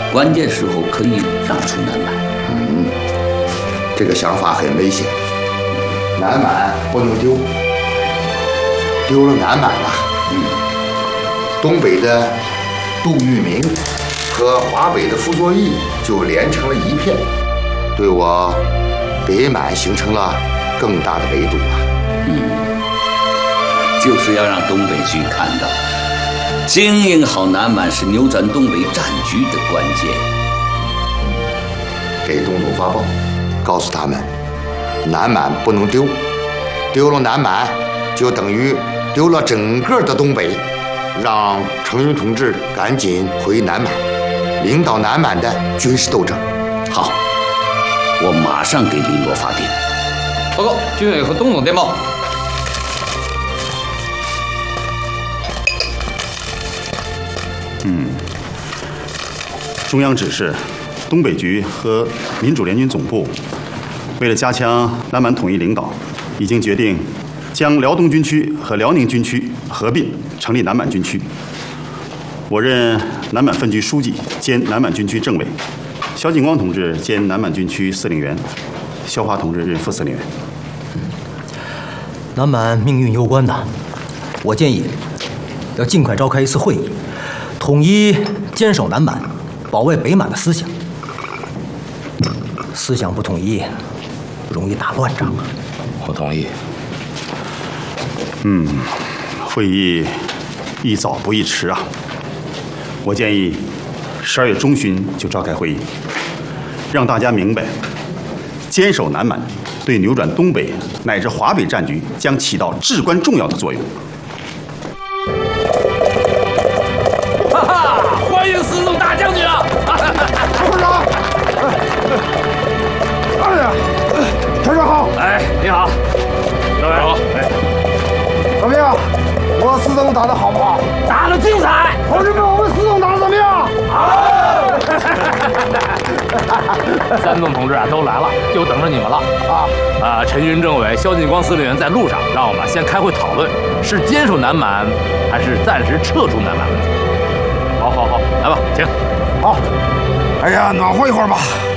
关键时候可以让出南满。 这个想法很危险，南满不能丢，丢了南满呐，东北的杜聿明和华北的傅作义就连成了一片，对我北满形成了更大的围堵啊！ 就是要让东北军看到，经营好南满是扭转东北战局的关键。 给东总发报，告诉他们，南满不能丢，丢了南满就等于丢了整个的东北。让程云同志赶紧回南满，领导南满的军事斗争。 好，我马上给林罗发电。 报告，军委和东总电报。 中央指示，东北局和民主联军总部为了加强南满统一领导，已经决定将辽东军区和辽宁军区合并，成立南满军区。我任南满分局书记兼南满军区政委，肖劲光同志兼南满军区司令员，肖华同志任副司令员。 南满命运攸关呐，我建议要尽快召开一次会议，统一坚守南满，保卫北满的思想。思想不统一，容易打乱仗啊。 我同意。 会议宜早不宜迟啊！我建议12月中旬就召开会议，让大家明白，坚守南满对扭转东北乃至华北战局将起到至关重要的作用。 哈哈，欢迎司总大将军啊！ 部长，哎呀，团长好！ 哎，你好，各位好。 怎么样？我司总打得好不好？ 打得精彩！ 同志们，我们司总打得怎么样？ 好！三纵同志啊，都来了，就等着你们了陈云政委、肖劲光司令员在路上，让我们先开会讨论，是坚守南满，还是暂时撤出南满问题。好，来吧，请。 好。哎呀，暖和一会儿吧。